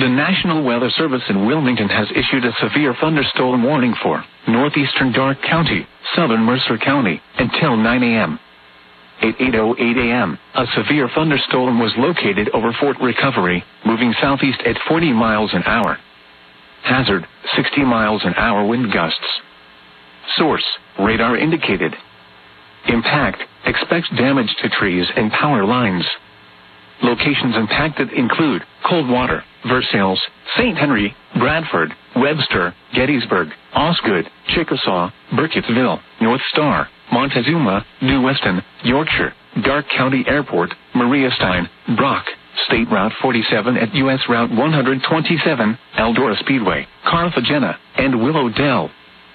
The National Weather Service in Wilmington has issued a severe thunderstorm warning for northeastern Darke County, southern Mercer County, until 9 a.m. At 8:08 a.m., a severe thunderstorm was located over Fort Recovery, moving southeast at 40 miles an hour. Hazard, 60 miles an hour wind gusts. Source, radar indicated. Impact, expect damage to trees and power lines. Locations impacted include Coldwater, Versailles, St. Henry, Bradford, Webster, Gettysburg, Osgood, Chickasaw, Burkittsville, North Star, Montezuma, New Weston, Yorkshire, Darke County Airport, Maria Stein, Brock, State Route 47 at U.S. Route 127, Eldora Speedway, Carthagena, and Willow Dell.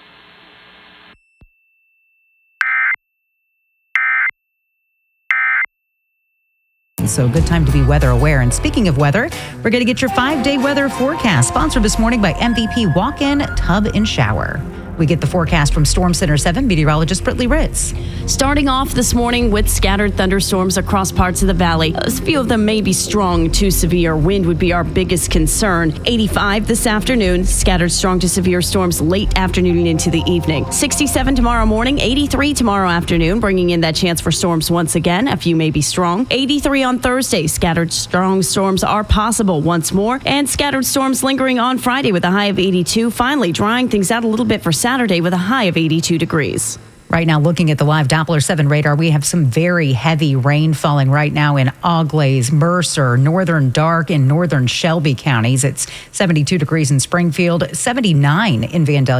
So good time to be weather aware. And speaking of weather, we're going to get your 5-day weather forecast, sponsored this morning by MVP Walk-In Tub and Shower. We get the forecast from Storm Center 7 meteorologist Brittany Ritz. Starting off this morning with scattered thunderstorms across parts of the valley. A few of them may be strong to severe. Wind would be our biggest concern. 85 this afternoon. Scattered strong to severe storms late afternoon into the evening. 67 tomorrow morning. 83 tomorrow afternoon, bringing in that chance for storms once again. A few may be strong. 83 on Thursday. Scattered strong storms are possible once more. And scattered storms lingering on Friday with a high of 82. Finally, drying things out a little bit for Saturday with a high of 82 degrees. Right now, looking at the live Doppler 7 radar, we have some very heavy rain falling right now in Auglaize, Mercer, northern Darke, and northern Shelby counties. It's 72 degrees in Springfield, 79 in Vandalia.